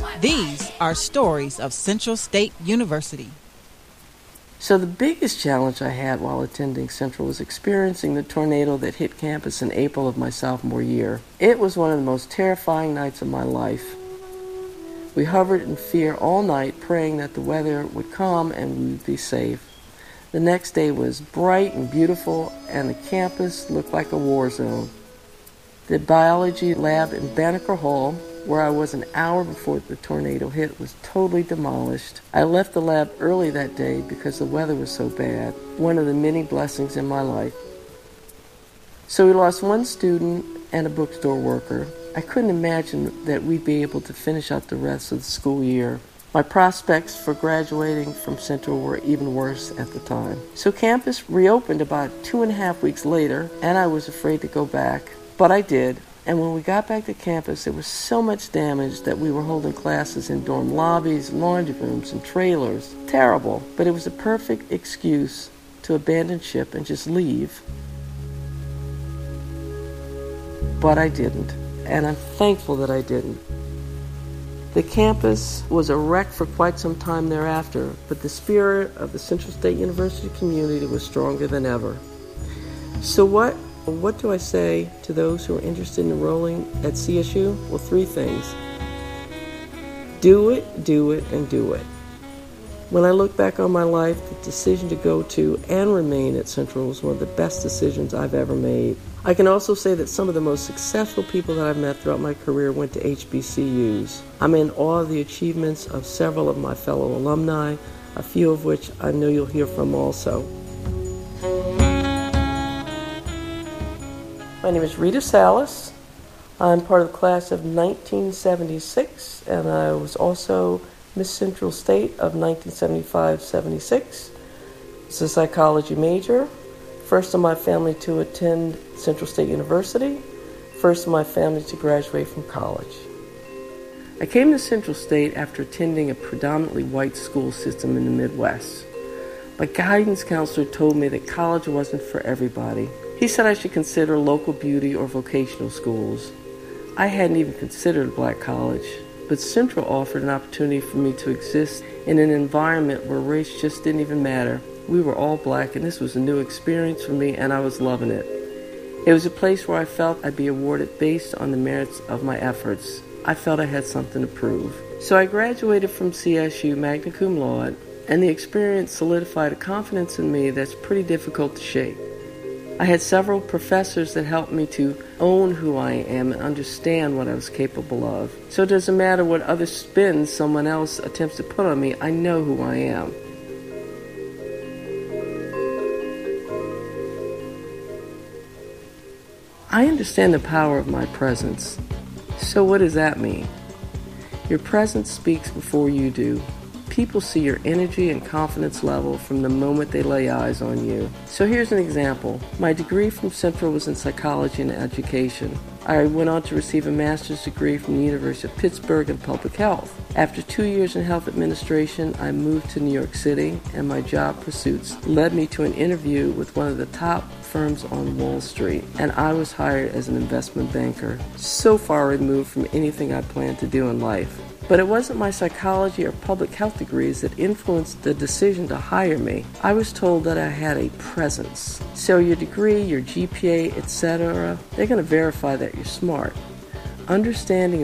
These are stories of Central State University. So the biggest challenge I had while attending Central was experiencing the tornado that hit campus in April of my sophomore year. It was one of the most terrifying nights of my life. We hovered in fear all night, praying that the weather would calm and we would be safe. The next day was bright and beautiful, and the campus looked like a war zone. The biology lab in Banneker Hall, where I was an hour before the tornado hit, was totally demolished. I left the lab early that day because the weather was so bad, one of the many blessings in my life. So we lost one student and a bookstore worker. I couldn't imagine that we'd be able to finish out the rest of the school year. My prospects for graduating from Central were even worse at the time. So campus reopened about 2.5 weeks later, and I was afraid to go back. But I did, and when we got back to campus, there was so much damage that we were holding classes in dorm lobbies, laundry rooms, and trailers. Terrible, but it was a perfect excuse to abandon ship and just leave. But I didn't, and I'm thankful that I didn't. The campus was a wreck for quite some time thereafter, but the spirit of the Central State University community was stronger than ever. So what do I say to those who are interested in enrolling at CSU? Well, 3 things. Do it, do it, and do it. When I look back on my life, the decision to go to and remain at Central was one of the best decisions I've ever made. I can also say that some of the most successful people that I've met throughout my career went to HBCUs. I'm in awe of the achievements of several of my fellow alumni, a few of which I know you'll hear from also. My name is Rita Salas. I'm part of the class of 1976, and I was also Miss Central State of 1975-76. It's a psychology major. First in my family to attend Central State University. First in my family to graduate from college. I came to Central State after attending a predominantly white school system in the Midwest. My guidance counselor told me that college wasn't for everybody. He said I should consider local beauty or vocational schools. I hadn't even considered a black college, but Central offered an opportunity for me to exist in an environment where race just didn't even matter. We were all black, and this was a new experience for me, and I was loving it. It was a place where I felt I'd be awarded based on the merits of my efforts. I felt I had something to prove. So I graduated from CSU magna cum laude, and the experience solidified a confidence in me that's pretty difficult to shake. I had several professors that helped me to own who I am and understand what I was capable of. So it doesn't matter what other spins someone else attempts to put on me, I know who I am. I understand the power of my presence. So what does that mean? Your presence speaks before you do. People see your energy and confidence level from the moment they lay eyes on you. So here's an example. My degree from Central was in psychology and education. I went on to receive a master's degree from the University of Pittsburgh in public health. After 2 years in health administration, I moved to New York City, and my job pursuits led me to an interview with one of the top firms on Wall Street, and I was hired as an investment banker. So far removed from anything I planned to do in life. But it wasn't my psychology or public health degrees that influenced the decision to hire me. I was told that I had a presence. So your degree, your GPA, etc., they're going to verify that you're smart. Understanding